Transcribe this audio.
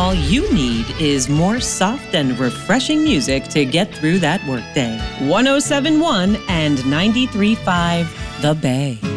all you need is more soft and refreshing music to get through that workday. 107.1 and 93.5 The Bay.